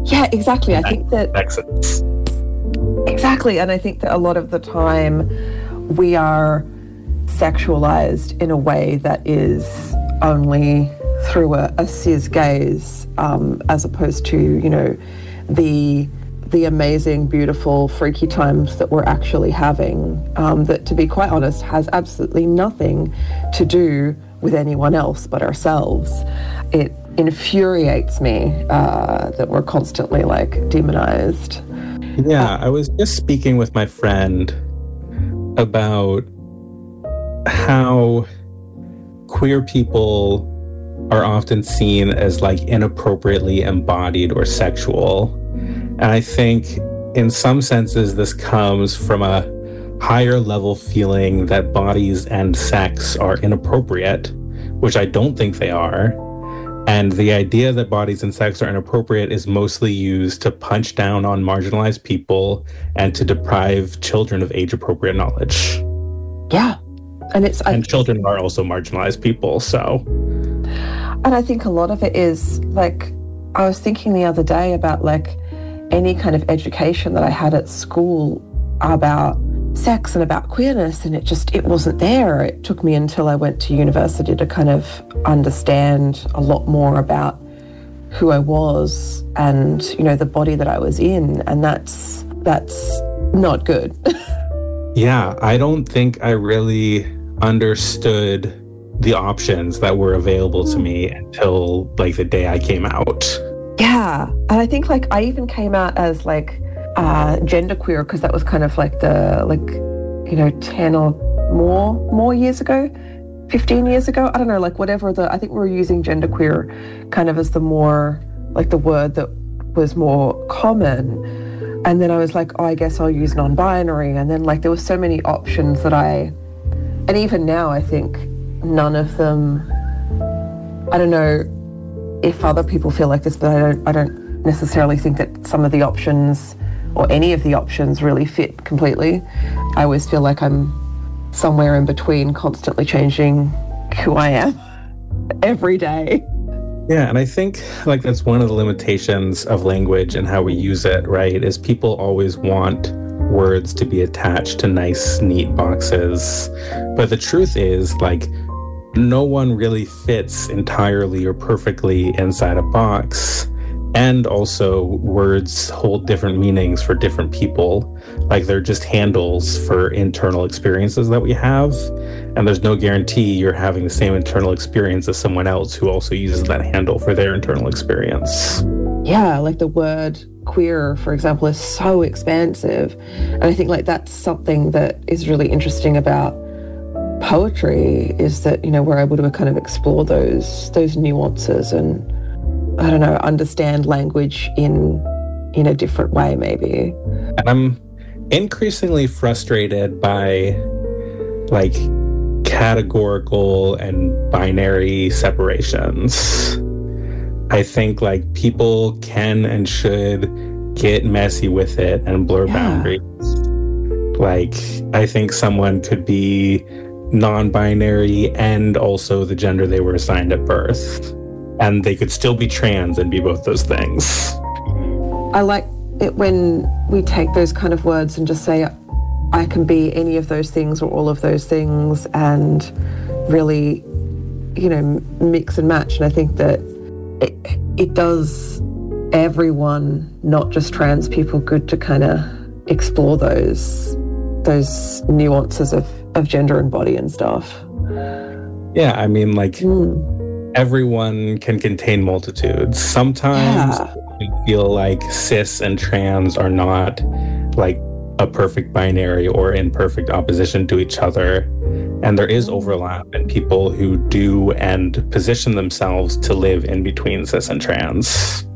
Yeah, exactly. I That think that makes sense. exactly, and I think that a lot of the time we are sexualized in a way that is only through a cis gaze, as opposed to, you know, the amazing, beautiful, freaky times that we're actually having, that, to be quite honest, has absolutely nothing to do with anyone else but ourselves. It infuriates me that we're constantly like demonized. Yeah, I was just speaking with my friend about how queer people are often seen as like inappropriately embodied or sexual. And I think in some senses this comes from a higher level feeling that bodies and sex are inappropriate, which I don't think they are. And the idea that bodies and sex are inappropriate is mostly used to punch down on marginalized people and to deprive children of age-appropriate knowledge. Yeah. And children are also marginalized people, so. And I think a lot of it is, like, I was thinking the other day about, like, any kind of education that I had at school about sex and about queerness, and it wasn't there. It took me until I went to university to kind of understand a lot more about who I was and, you know, the body that I was in, and that's not good. Yeah, I don't think I really understood the options that were available to me until like the day I came out. Yeah, and I think like I even came out as like genderqueer because that was kind of like the 10 or more years ago, 15 years ago. I don't know, like whatever I think we were using genderqueer kind of as the more like the word that was more common. And then I was like, oh, I guess I'll use non-binary. And then like there were so many options and even now I think none of them, I don't know if other people feel like this, but I don't necessarily think that some of the options or any of the options really fit completely. I always feel like I'm somewhere in between, constantly changing who I am every day. Yeah, and I think like that's one of the limitations of language and how we use it, right? Is people always want words to be attached to nice, neat boxes. But the truth is, like, no one really fits entirely or perfectly inside a box. And also, words hold different meanings for different people. Like, they're just handles for internal experiences that we have. And there's no guarantee you're having the same internal experience as someone else who also uses that handle for their internal experience. Yeah, like the word queer, for example, is so expansive. And I think like that's something that is really interesting about poetry, is that, you know, we're able to kind of explore those nuances and, I don't know, understand language in a different way, maybe. And I'm increasingly frustrated by like categorical and binary separations. I think like people can and should get messy with it and blur boundaries. Like, I think someone could be non-binary and also the gender they were assigned at birth. And they could still be trans and be both those things. I like it when we take those kind of words and just say, I can be any of those things or all of those things, and really, you know, mix and match. And I think that it does everyone, not just trans people, good to kind of explore those nuances of gender and body and stuff. Yeah, I mean, like, everyone can contain multitudes. Sometimes I feel like cis and trans are not like a perfect binary or in perfect opposition to each other. And there is overlap in people who do and position themselves to live in between cis and trans.